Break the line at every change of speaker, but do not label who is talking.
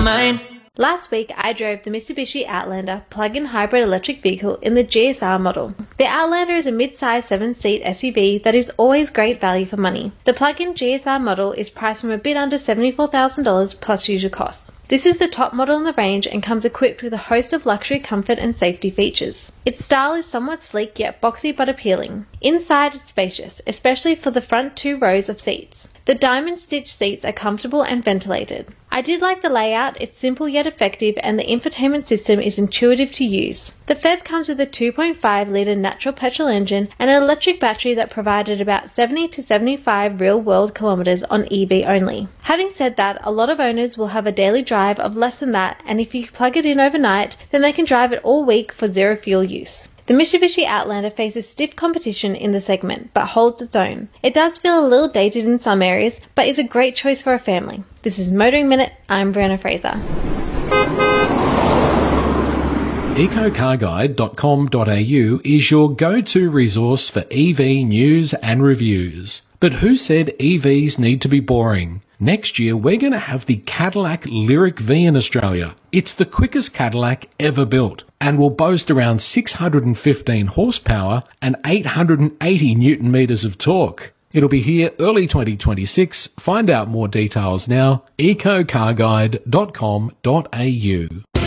mind.
Last week, I drove the Mitsubishi Outlander plug-in hybrid electric vehicle in the GSR model. The Outlander is a mid-size 7-seat SUV that is always great value for money. The plug-in GSR model is priced from a bit under $74,000 plus usual costs. This is the top model in the range and comes equipped with a host of luxury comfort and safety features. Its style is somewhat sleek yet boxy but appealing. Inside it's spacious, especially for the front 2 rows of seats. The diamond stitch seats are comfortable and ventilated. I did like the layout, it's simple yet effective, and the infotainment system is intuitive to use. The PHEV comes with a 2.5 litre natural petrol engine and an electric battery that provided about 70 to 75 real-world kilometres on EV only. Having said that, a lot of owners will have a daily drive of less than that, and if you plug it in overnight, then they can drive it all week for zero fuel use. The Mitsubishi Outlander faces stiff competition in the segment, but holds its own. It does feel a little dated in some areas, but is a great choice for a family. This is Motoring Minute, I'm Brianna Fraser.
EcoCarGuide.com.au is your go-to resource for EV news and reviews. But who said EVs need to be boring? Next year, we're going to have the Cadillac Lyriq V in Australia. It's the quickest Cadillac ever built and will boast around 615 horsepower and 880 newton meters of torque. It'll be here early 2026. Find out more details now. EcoCarGuide.com.au